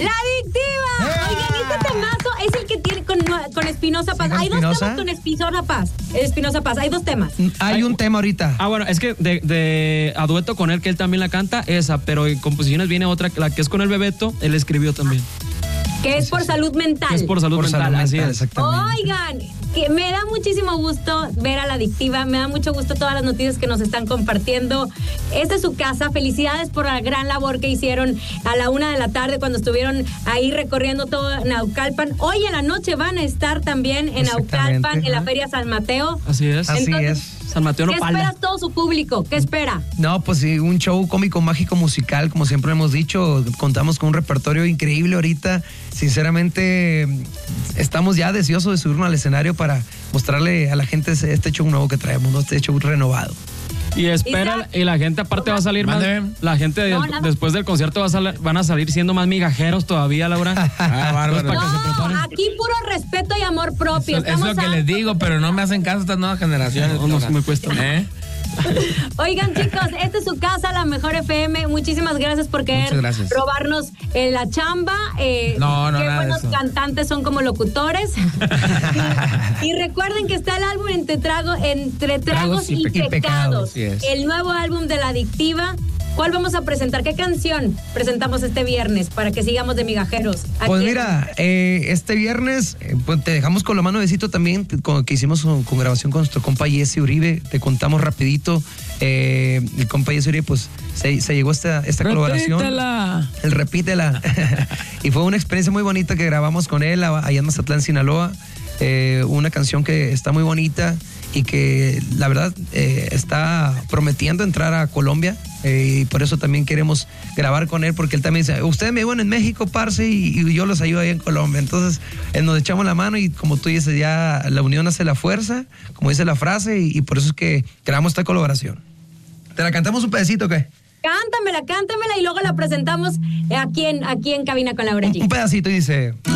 ¡La Adictiva! Oigan, este temazo es el que tiene con Espinosa Paz. Hay dos temas con Espinosa Paz. Hay dos temas. Hay un tema ahorita. Bueno, es que de a dueto con él, que él también la canta, esa, pero en composiciones viene otra, la que es con el Bebeto, él escribió también. Que es por salud mental. Que es por salud mental, así es. Exactamente. Oigan, que me da muchísimo gusto ver a La Adictiva, me da mucho gusto todas las noticias que nos están compartiendo. Esta es su casa, felicidades por la gran labor que hicieron a la 1:00 p.m. cuando estuvieron ahí recorriendo todo Naucalpan. Hoy en la noche van a estar también en Naucalpan, en la Feria San Mateo. Así es. Así es. San Mateo no ¿Qué pala. esperas todo su público? ¿Qué espera? No, pues sí, un show cómico, mágico, musical, como siempre hemos dicho. Contamos con un repertorio increíble ahorita. Sinceramente, estamos ya deseosos de subirnos al escenario para mostrarle a la gente este show nuevo que traemos, ¿no? Este show renovado. Y espera, y la gente aparte va a salir más. La gente después del concierto van a salir siendo más migajeros todavía, Laura. Bárbaro. No, aquí puro respeto y amor propio. Es lo que les digo, pero no me hacen caso estas nuevas generaciones. No me cuesta. Oigan, chicos, esta es su casa, la Mejor FM. Muchísimas gracias por querer robarnos la chamba. Qué buenos cantantes son como locutores. y recuerden que está el álbum Entre Tragos y Pecados. El nuevo álbum de La Adictiva. ¿Cuál vamos a presentar? ¿Qué canción presentamos este viernes para que sigamos de migajeros? Pues mira, este viernes pues te dejamos con la mano besito también, que hicimos con grabación con nuestro compa Jesse Uribe. Te contamos rapidito. El compa Jesse Uribe, pues se llegó esta colaboración. Repítela. Y fue una experiencia muy bonita que grabamos con él allá en Mazatlán, Sinaloa. Una canción que está muy bonita y que la verdad está prometiendo entrar a Colombia, y por eso también queremos grabar con él, porque él también dice, ustedes me ayudan en México, parce, y yo los ayudo ahí en Colombia. Entonces nos echamos la mano y como tú dices, ya la unión hace la fuerza, como dice la frase, y por eso es que creamos esta colaboración. ¿Te la cantamos un pedacito o qué? Cántamela y luego la presentamos aquí en Cabina con Laura G. Un pedacito y dice...